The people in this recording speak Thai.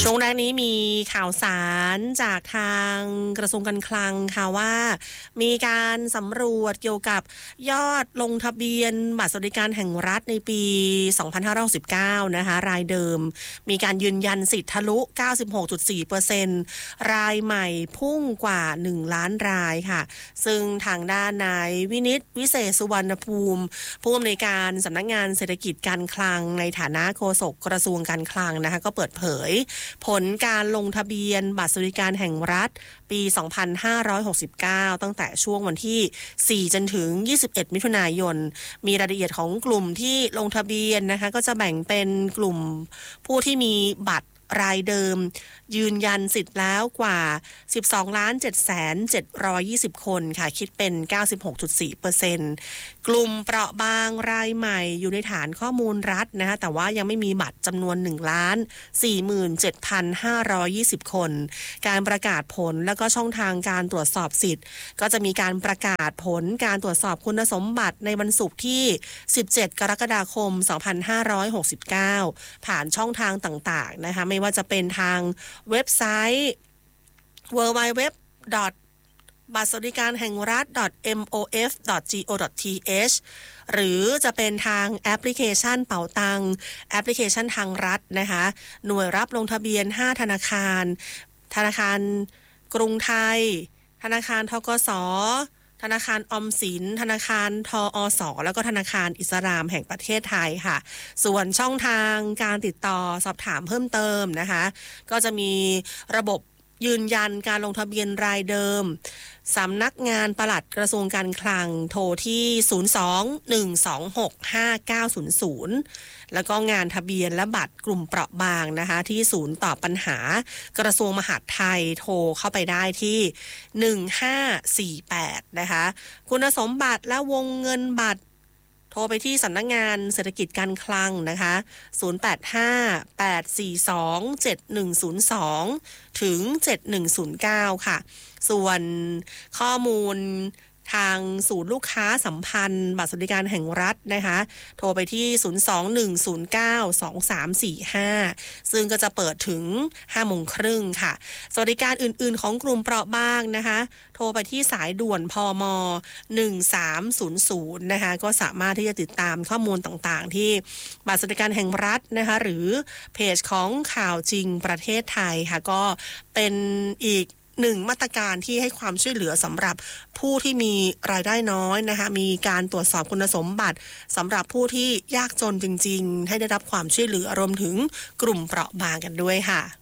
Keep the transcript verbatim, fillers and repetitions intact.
ช่วงแรกนี้มีข่าวสารจากทางกระทรวงการคลังค่ะว่ามีการสำรวจเกี่ยวกับยอดลงทะเบียนบัตรสวัสดิการแห่งรัฐในปีสองพันห้าร้อยหกสิบเก้านะคะรายเดิมมีการยืนยันสิทธิทะลุ เก้าสิบหกจุดสี่เปอร์เซ็นต์ รายใหม่พุ่งกว่าหนึ่งล้านรายค่ะซึ่งทางด้านนายวินิตวิเศษสุวรรณภูมิผู้อำนวยการสำนักงานเศรษฐกิจการคลังในฐานะโฆษกกระทรวงการคลังนะคะก็เปิดเผยผลการลงทะเบียนบัตรสวัสดิการแห่งรัฐปี สองพันห้าร้อยหกสิบเก้า ตั้งแต่ช่วงวันที่ สี่จนถึง ยี่สิบเอ็ด มิถุนายนมีรายละเอียดของกลุ่มที่ลงทะเบียนนะคะก็จะแบ่งเป็นกลุ่มผู้ที่มีบัตรรายเดิมยืนยันสิทธิ์แล้วกว่า สิบสองล้านเจ็ดแสนเจ็ดร้อยยี่สิบ คนค่ะคิดเป็น เก้าสิบหกจุดสี่เปอร์เซ็นต์ กลุ่มเปราะบางรายใหม่อยู่ในฐานข้อมูลรัฐนะคะแต่ว่ายังไม่มีบัตรจำนวน หนึ่งล้านสี่หมื่นเจ็ดพันห้าร้อยยี่สิบ คนการประกาศผลแล้วก็ช่องทางการตรวจสอบสิทธิ์ก็จะมีการประกาศผลการตรวจสอบคุณสมบัติในวันศุกร์ที่ สิบเจ็ด กรกฎาคม สองพันห้าร้อยหกสิบเก้า ผ่านช่องทางต่างๆนะคะไม่ว่าจะเป็นทางเว็บไซต์ ดับเบิลยู ดับเบิลยู ดับเบิลยู ดับเบิลยู ดอท บัตรสวัสดิการแห่งรัฐ ดอท เอ็ม โอ เอฟ ดอท จี โอ ดอท ที เอช หรือจะเป็นทางแอปพลิเคชันเป๋าตังแอปพลิเคชันทางรัฐนะคะหน่วยรับลงทะเบียนห้าธนาคารธนาคารกรุงไทยธนาคารธกส.ธนาคารออมสินธนาคารทอส.แล้วก็ธนาคารอิสลามแห่งประเทศไทยค่ะส่วนช่องทางการติดต่อสอบถามเพิ่มเติมนะคะก็จะมีระบบยืนยันการลงทะเบียนรายเดิมสำนักงานปลัดกระทรวงการคลังโทรที่ ศูนย์ สอง หนึ่ง สอง หก ห้า เก้า ศูนย์ ศูนย์ แล้วก็งานทะเบียนและบัตรกลุ่มเปราะบางนะคะที่ศูนย์ตอบปัญหากระทรวงมหาดไทยโทรเข้าไปได้ที่หนึ่งห้าสี่แปดนะคะคุณสมบัติและวงเงินบัตรโทรไปที่สำนักงานเศรษฐกิจการคลังนะคะศูนย์ แปด ห้า แปด สี่ สอง เจ็ด หนึ่ง ศูนย์ สองถึงเจ็ด หนึ่ง ศูนย์ เก้าค่ะส่วนข้อมูลทางศูนย์ลูกค้าสัมพันธ์บัตรสวัสดิการแห่งรัฐนะคะโทรไปที่ศูนย์ สอง หนึ่ง ศูนย์ เก้า สอง สาม สี่ ห้าซึ่งก็จะเปิดถึง ห้าโมงครึ่งค่ะสวัสดิการอื่นๆของกลุ่มเปราะบางนะคะโทรไปที่สายด่วนพมหนึ่งสามศูนย์ศูนย์นะคะก็สามารถที่จะติดตามข้อมูลต่างๆที่บัตรสวัสดิการแห่งรัฐนะคะหรือเพจของข่าวจริงประเทศไทยค่ะก็เป็นอีกหนึ่งมาตรการที่ให้ความช่วยเหลือสำหรับผู้ที่มีรายได้น้อยนะคะมีการตรวจสอบคุณสมบัติสำหรับผู้ที่ยากจนจริงๆให้ได้รับความช่วยเหลือรวมถึงกลุ่มเปราะบางกันด้วยค่ะ